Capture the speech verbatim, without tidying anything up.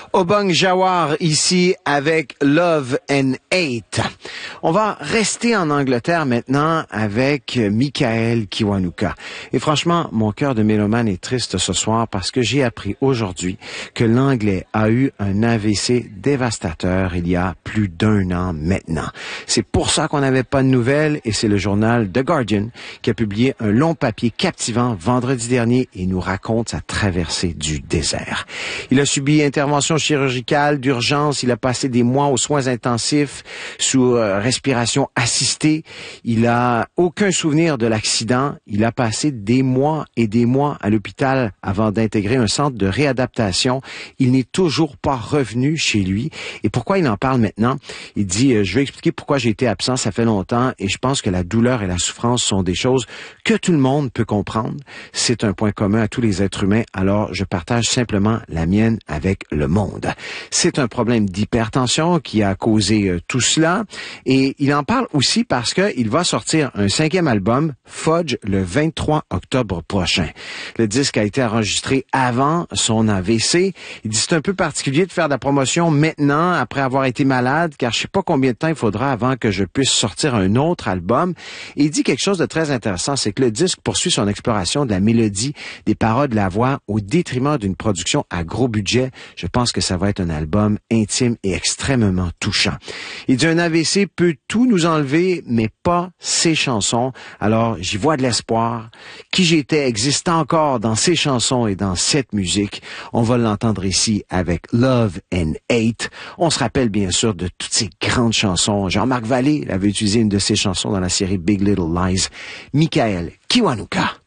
Obong Jawar ici avec Love and Hate. On va rester en Angleterre maintenant avec Michael Kiwanuka. Et franchement, mon cœur de mélomane est triste ce soir parce que j'ai appris aujourd'hui que l'Anglais a eu un A V C dévastateur il y a plus d'un an maintenant. C'est pour ça qu'on n'avait pas de nouvelles et c'est le journal The Guardian qui a publié un long papier captivant vendredi dernier et nous raconte sa traversée du désert. Il a subi intervention chirurgicale d'urgence, il a passé des mois aux soins intensifs sous euh, respiration assistée, il a aucun souvenir de l'accident, il a passé des mois et des mois à l'hôpital avant d'intégrer un centre de réadaptation, il n'est toujours pas revenu chez lui. Et pourquoi il en parle maintenant? Il dit, euh, je vais expliquer pourquoi j'ai été absent, ça fait longtemps et je pense que la douleur et la souffrance sont des choses que tout le monde peut comprendre. C'est un point commun à tous les êtres humains, alors je partage simplement la mienne avec le monde. C'est un problème d'hypertension qui a causé euh, tout cela et il en parle aussi parce qu'il va sortir un cinquième album, Fudge, le vingt-trois octobre prochain. Le disque a été enregistré avant son A V C. Il dit c'est un peu particulier de faire de la promotion maintenant après avoir été malade car je sais pas combien de temps il faudra avant que je puisse sortir un autre album. Et il dit quelque chose de très intéressant, c'est que le disque poursuit son exploration de la mélodie, des paroles, de la voix au détriment d'une production à gros budget. Je pense que ça va être un album intime et extrêmement touchant. Il dit un A V C peut tout nous enlever, mais pas ses chansons. Alors, j'y vois de l'espoir. Qui j'étais existe encore dans ces chansons et dans cette musique. On va l'entendre ici avec Love and Hate. On se rappelle bien sûr de toutes ces grandes chansons. Jean-Marc Vallée avait utilisé une de ses chansons dans la série Big Little Lies. Michael Kiwanuka.